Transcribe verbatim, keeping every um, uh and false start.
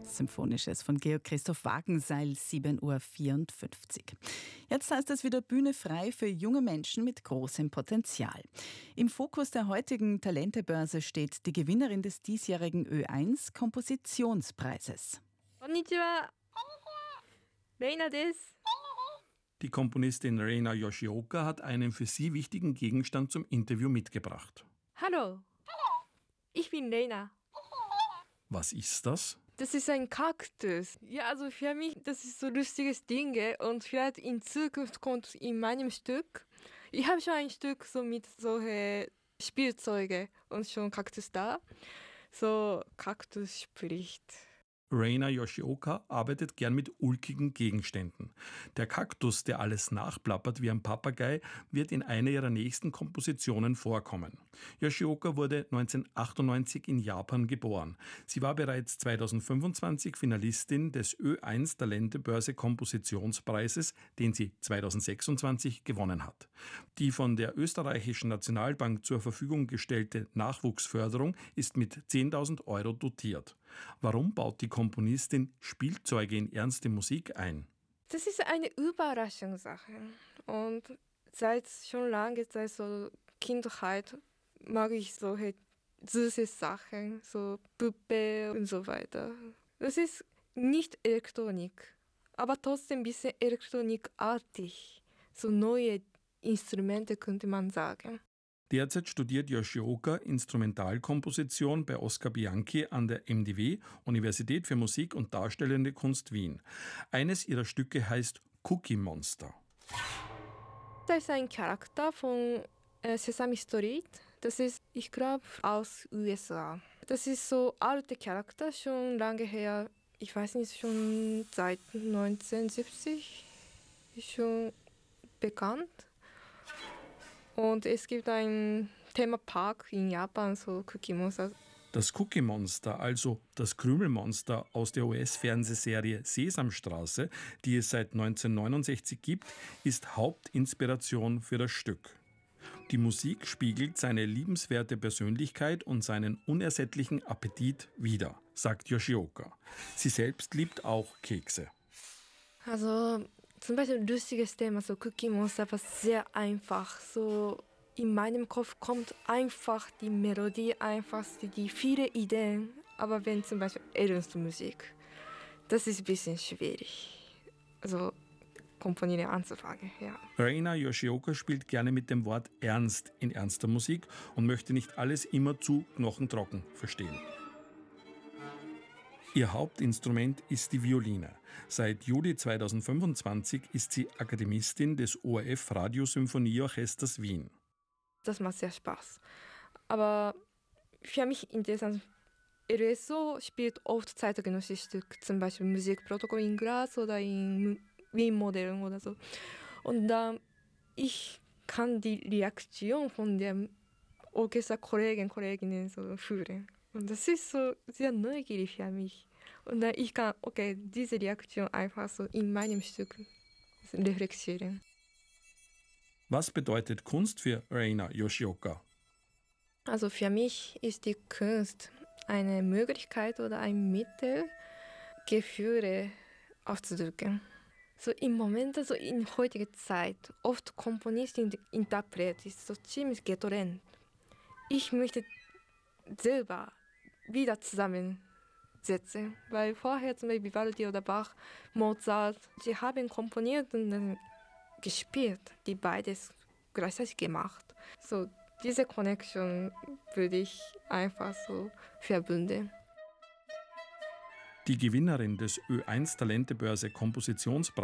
Symphonisches von Georg Christoph Wagenseil, sieben Uhr vierundfünfzig. Jetzt heißt es wieder Bühne frei für junge Menschen mit großem Potenzial. Im Fokus der heutigen Talentebörse steht die Gewinnerin des diesjährigen Ö eins Kompositionspreises. Konnichiwa. Reina desu. Die Komponistin Reina Yoshioka hat einen für sie wichtigen Gegenstand zum Interview mitgebracht. Hallo. Ich bin Reina. Was ist das? Das ist ein Kaktus. Ja, also für mich, das ist so ein lustiges Ding. Und vielleicht in Zukunft kommt in meinem Stück. Ich habe schon ein Stück so mit solchen Spielzeugen und schon Kaktus da. So, Kaktus spricht. Reina Yoshioka arbeitet gern mit ulkigen Gegenständen. Der Kaktus, der alles nachplappert wie ein Papagei, wird in einer ihrer nächsten Kompositionen vorkommen. Yoshioka wurde neunzehnhundertachtundneunzig in Japan geboren. Sie war bereits zweitausendfünfundzwanzig Finalistin des Ö eins Talentebörse Kompositionspreises, den sie zweitausendsechsundzwanzig gewonnen hat. Die von der österreichischen Nationalbank zur Verfügung gestellte Nachwuchsförderung ist mit zehntausend Euro dotiert. Warum baut die Komponistin Spielzeuge in ernste Musik ein? Das ist eine Überraschungssache. Und seit schon lange, seit so Kindheit, mag ich solche süße Sachen, so Puppe und so weiter. Das ist nicht Elektronik, aber trotzdem ein bisschen elektronikartig. So neue Instrumente könnte man sagen. Derzeit studiert Yoshioka Instrumentalkomposition bei Oscar Bianchi an der M D W, Universität für Musik und Darstellende Kunst Wien. Eines ihrer Stücke heißt Cookie Monster. Das ist ein Charakter von äh, Sesame Street. Das ist, ich glaube, aus U S A. Das ist so ein alter Charakter, schon lange her. Ich weiß nicht, schon seit neunzehnhundertsiebzig ist schon bekannt. Und es gibt einen Themapark in Japan, so Cookie Monster. Das Cookie Monster, also das Krümelmonster aus der U S-Fernsehserie Sesamstraße, die es seit neunzehnhundertneunundsechzig gibt, ist Hauptinspiration für das Stück. Die Musik spiegelt seine liebenswerte Persönlichkeit und seinen unersättlichen Appetit wider, sagt Yoshioka. Sie selbst liebt auch Kekse. Also zum Beispiel ein lustiges Thema, so Cookie Monster, war sehr einfach. So in meinem Kopf kommt einfach die Melodie, einfach die viele Ideen. Aber wenn zum Beispiel ernste Musik, das ist ein bisschen schwierig. Also komponieren anzufangen, ja. Reina Yoshioka spielt gerne mit dem Wort Ernst in ernster Musik und möchte nicht alles immer zu knochentrocken verstehen. Ihr Hauptinstrument ist die Violine. Seit Juli zweitausendfünfundzwanzig ist sie Akademistin des O R F Radiosymphonieorchesters Wien. Das macht sehr Spaß. Aber für mich interessant, R S O spielt oft zeitgenössische Stücke, zum Beispiel Musikprotokoll in Graz oder in Wien-Modellen oder so. Und dann, ich kann die Reaktion von den Orchesterkollegen und Kolleginnen so fühlen. Und das ist so sehr neugierig für mich. Und dann ich kann, okay, diese Reaktion einfach so in meinem Stück reflektieren. Was bedeutet Kunst für Reina Yoshioka? Also für mich ist die Kunst eine Möglichkeit oder ein Mittel, Gefühle auszudrücken. So im Moment, also in heutiger Zeit, oft Komponist und Interpret ist so ziemlich getrennt. Ich möchte selber wieder zusammensetzen, weil vorher zum Beispiel Vivaldi oder Bach, Mozart, sie haben komponiert und dann gespielt, die beides gleichzeitig gemacht. So diese Connection würde ich einfach so verbinden. Die Gewinnerin des Ö eins Talentebörse Kompositionspreises